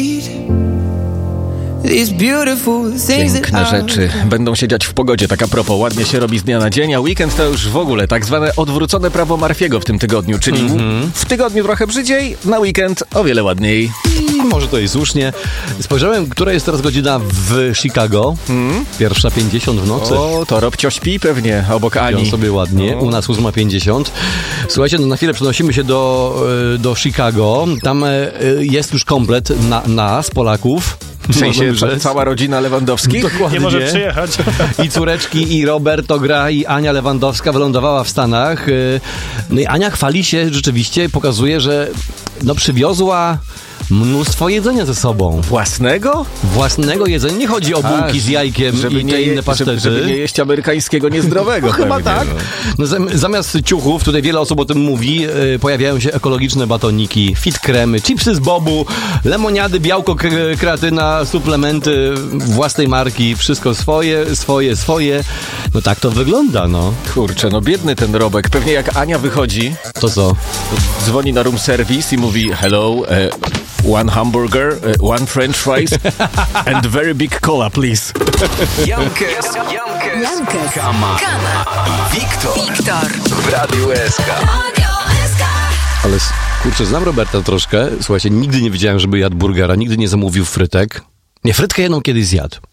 Piękne rzeczy będą się dziać w pogodzie, tak a propos, ładnie się robi z dnia na dzień, a weekend to już w ogóle tak zwane odwrócone prawo Murphy'ego w tym tygodniu, czyli w tygodniu trochę brzydziej, na weekend o wiele ładniej. I może to i słusznie. Spojrzałem, która jest teraz godzina w Chicago. 1:50 w nocy. O, to Robcio śpi pewnie obok Ani. Śpią sobie ładnie. U nas 8:50. Słuchajcie, no na chwilę przenosimy się do Chicago. Tam jest już komplet nas, Polaków. W sensie cała rodzina Lewandowskich? Dokładnie. Nie może przyjechać. I córeczki, i Roberto gra, i Ania Lewandowska wylądowała w Stanach. No i Ania chwali się rzeczywiście, pokazuje, że przywiozła mnóstwo jedzenia ze sobą. Własnego jedzenia. Nie chodzi o bułki z jajkiem i te inne pasztety. Żeby nie jeść amerykańskiego niezdrowego. No, chyba tak. No, zamiast ciuchów, tutaj wiele osób o tym mówi, pojawiają się ekologiczne batoniki, fit kremy, chipsy z bobu, lemoniady, białko, kreatyna, suplementy własnej marki. Wszystko swoje. No tak to wygląda, no. Kurczę, no biedny ten Robek. Pewnie jak Ania wychodzi, to co? Dzwoni na room service i mówi hello, one hamburger, one french fries and very big cola, please. Jankes, Kama i Wiktor w Radiu SK. Ale kurczę, znam Roberta troszkę. Słuchajcie, nigdy nie widziałem, żeby jadł burgera, nigdy nie zamówił frytek. Nie, frytkę jedną kiedyś zjadł.